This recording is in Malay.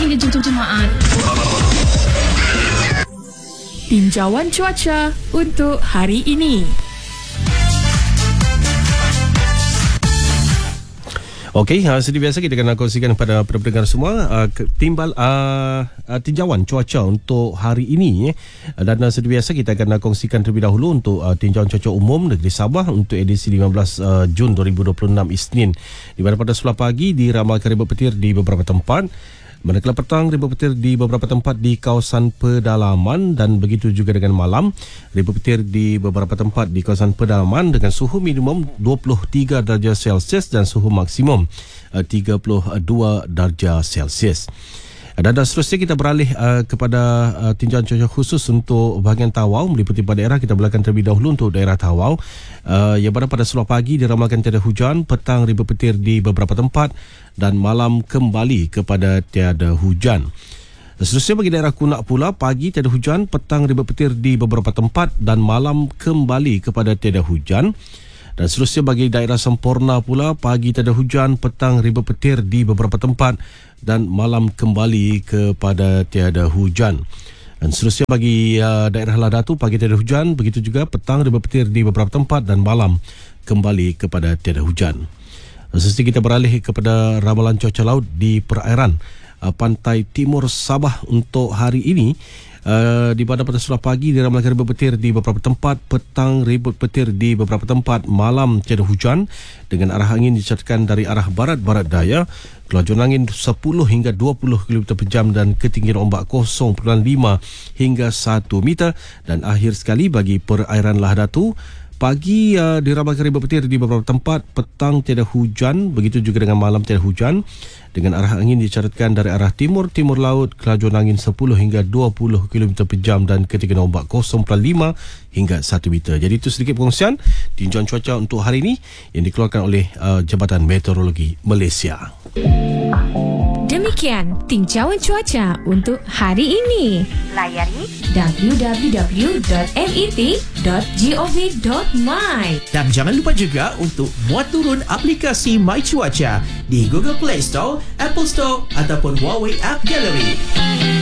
hingga jemaat. Tinjauan cuaca untuk hari ini. Okey, seperti biasa kita akan kongsikan kepada pendengar semua tinjauan cuaca untuk hari ini. Dan seperti biasa kita akan kongsikan terlebih dahulu untuk tinjauan cuaca umum negeri Sabah untuk edisi 15 Jun 2026 Isnin. Di mana pada 10 pagi diramalkan ribut petir di beberapa tempat. Manakala petang, ribut petir di beberapa tempat di kawasan pedalaman dan begitu juga dengan malam, ribut petir di beberapa tempat di kawasan pedalaman dengan suhu minimum 23 darjah Celsius dan suhu maksimum 32 darjah Celsius. Dan seterusnya kita beralih kepada tinjauan cuaca khusus untuk bahagian Tawau. Meliputi pada daerah, kita mulakan terlebih dahulu untuk daerah Tawau. Yang pada 10 pagi diramalkan tiada hujan, petang ribut petir di beberapa tempat dan malam kembali kepada tiada hujan. Seterusnya bagi daerah Kunak pula, pagi tiada hujan, petang ribut petir di beberapa tempat dan malam kembali kepada tiada hujan. Dan seterusnya bagi daerah Semporna pula, pagi tiada hujan, petang ribut petir di beberapa tempat dan malam kembali kepada tiada hujan. Dan seterusnya bagi daerah Ladatu, pagi tiada hujan, begitu juga petang ribut petir di beberapa tempat dan malam kembali kepada tiada hujan. Seterusnya kita beralih kepada ramalan cuaca laut di perairan pantai timur Sabah untuk hari ini. Di pada 10 pagi diramalkan ribut petir di beberapa tempat, petang ribut petir di beberapa tempat, malam tiada hujan dengan arah angin dicatatkan dari arah barat-barat daya, kelajuan angin 10 hingga 20 km per jam dan ketinggian ombak 0.5 hingga 1 meter. Dan akhir sekali bagi perairan Lahadatu, pagi diramalkan ribut petir di beberapa tempat, petang tiada hujan, begitu juga dengan malam tiada hujan dengan arah angin dicatatkan dari arah timur-timur laut, kelajuan angin 10 hingga 20 km per jam dan ketinggian ombak 0.5 hingga 1 meter. Jadi itu sedikit perkongsian tinjauan cuaca untuk hari ini yang dikeluarkan oleh Jabatan Meteorologi Malaysia. Demikian tinjauan cuaca untuk hari ini. Layari www.met.gov.my. Dan jangan lupa juga untuk muat turun aplikasi My Cuaca di Google Play Store, Apple Store ataupun Huawei App Gallery.